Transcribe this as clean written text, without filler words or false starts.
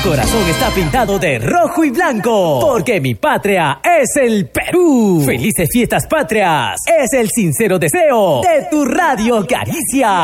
corazón está pintado de rojo y blanco, porque mi patria es el Perú. Felices fiestas patrias, es el sincero deseo de tu Radio Caricia.